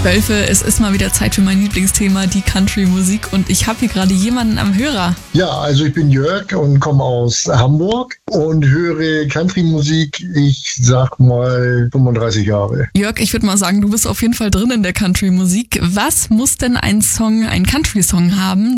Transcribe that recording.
Wölfe, es ist mal wieder Zeit für mein Lieblingsthema, die Country-Musik. Und ich habe hier gerade jemanden am Hörer. Ja, also ich bin Jörg und komme aus Hamburg und höre Country-Musik, ich sag mal 35 Jahre. Jörg, ich würde mal sagen, du bist auf jeden Fall drin in der Country-Musik. Was muss denn ein Country-Song haben,